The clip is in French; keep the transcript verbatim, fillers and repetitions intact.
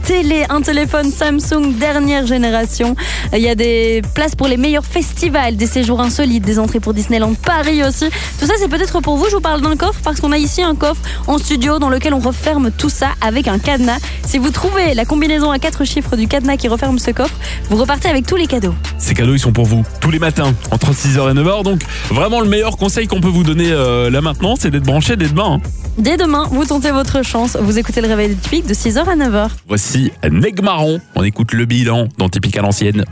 télé, un téléphone Samsung dernière génération. Il y a des places pour les meilleurs festivals, des séjours insolites, des entrées pour Disneyland Paris aussi. Tout ça, c'est peut-être pour vous. Je vous parle d'un coffre parce qu'on a ici un coffre en studio dans lequel on referme tout ça avec un cadenas. Si vous trouvez la combinaison à quatre chiffres du cadenas qui referme ce coffre, vous repartez avec tous les cadeaux. Ces cadeaux, ils sont pour vous tous les matins, entre six heures et neuf heures. Donc, vraiment, le meilleur conseil qu'on peut vous donner euh, là maintenant, c'est d'être branché dès demain. Hein. Dès demain, vous tentez votre chance. Vous écoutez le réveil typique de six heures à neuf heures. Voici Neg Marron. On écoute le bilan dans Typique à l'ancienne.